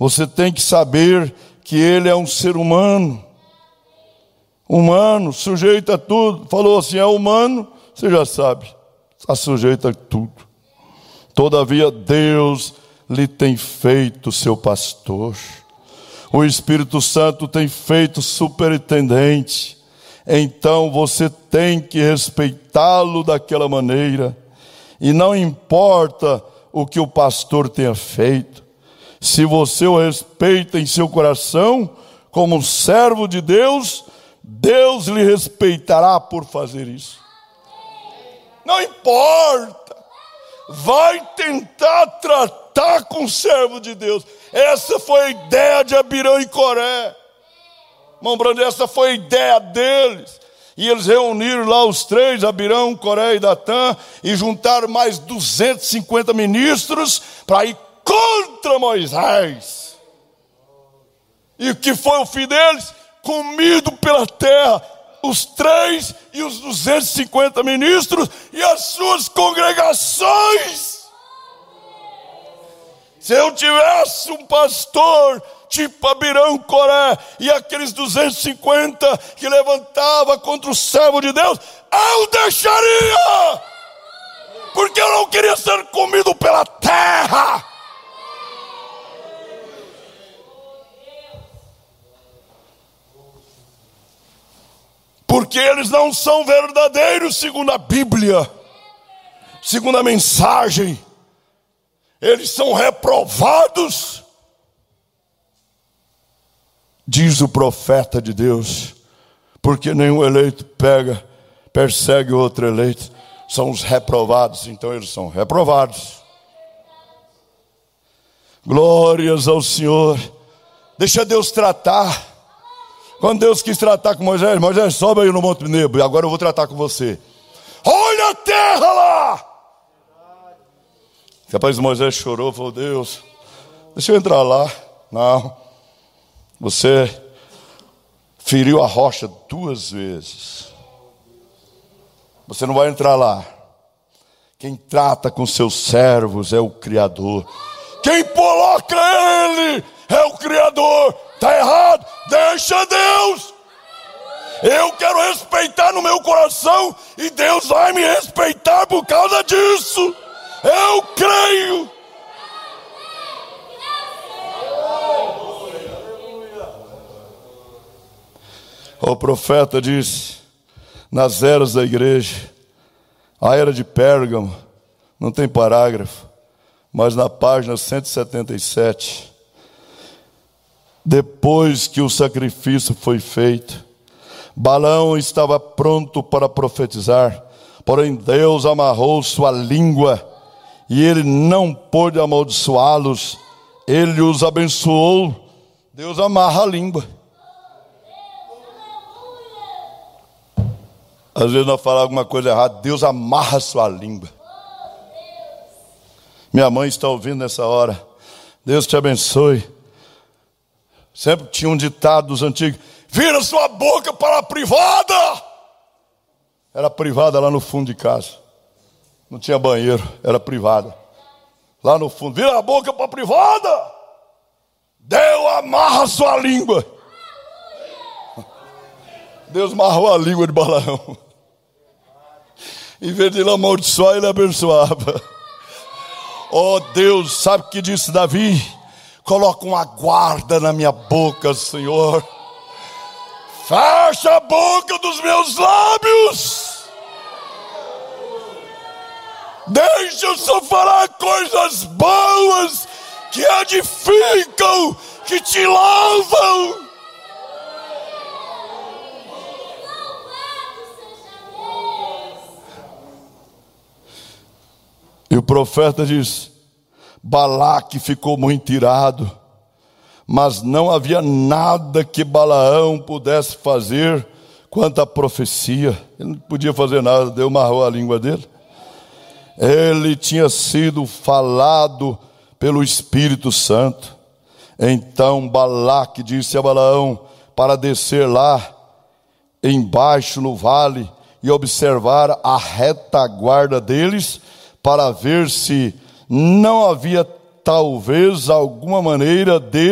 Você tem que saber que ele é um ser humano. Humano, sujeito a tudo. Falou assim, é humano, você já sabe. Está sujeito a tudo. Todavia Deus lhe tem feito seu pastor. O Espírito Santo tem feito superintendente. Então você tem que respeitá-lo daquela maneira. E não importa o que o pastor tenha feito. Se você o respeita em seu coração, como um servo de Deus, Deus lhe respeitará por fazer isso. Não importa. Vai tentar tratar com o servo de Deus. Essa foi a ideia de Abirão e Coré. Irmão Brando, essa foi a ideia deles. E eles reuniram lá os três, Abirão, Coré e Datã, e juntaram mais 250 ministros para ir contra Moisés. E o que foi o fim deles? Comido pela terra. Os três e os 250 ministros e as suas congregações. Se eu tivesse um pastor tipo Abirão, Coré e aqueles 250 que levantava contra o servo de Deus, eu deixaria, porque eu não queria ser comido pela terra. Porque eles não são verdadeiros segundo a Bíblia, segundo a mensagem. Eles são reprovados. Diz o profeta de Deus, porque nenhum eleito persegue outro eleito. São os reprovados, então eles são reprovados. Glórias ao Senhor. Deixa Deus tratar. Quando Deus quis tratar com Moisés, Moisés, sobe aí no Monte Nebo, e agora eu vou tratar com você. Olha a terra lá! Depois Moisés chorou, falou, Deus, deixa eu entrar lá. Não, você feriu a rocha 2 vezes. Você não vai entrar lá. Quem trata com seus servos é o Criador. Quem coloca ele é o Criador. Está errado, deixa Deus. Eu quero respeitar no meu coração e Deus vai me respeitar por causa disso. Eu creio. O profeta disse, nas eras da igreja, a era de Pérgamo, não tem parágrafo, mas na página 177, depois que o sacrifício foi feito, Balaão estava pronto para profetizar, porém Deus amarrou sua língua e ele não pôde amaldiçoá-los. Ele os abençoou. Deus amarra a língua. Às vezes nós falamos alguma coisa errada, Deus amarra a sua língua. Minha mãe está ouvindo nessa hora. Deus te abençoe. Sempre tinha um ditado dos antigos: vira sua boca para a privada. Era privada lá no fundo de casa. Não tinha banheiro, era privada. Lá no fundo, vira a boca para a privada. Deus amarra a sua língua. Deus amarrou a língua de Balaão. Em vez de ele amaldiçoar, ele abençoava. Oh Deus, sabe o que disse Davi? Coloca uma guarda na minha boca, Senhor. Fecha a boca dos meus lábios. Deixa eu só falar coisas boas que edificam, que te louvam. E o profeta diz: Balaque ficou muito irado, mas não havia nada que Balaão pudesse fazer quanto à profecia. Ele não podia fazer nada, Deus amarrou a língua dele. Ele tinha sido falado pelo Espírito Santo. Então Balaque disse a Balaão para descer lá embaixo no vale e observar a retaguarda deles, para ver se não havia talvez alguma maneira de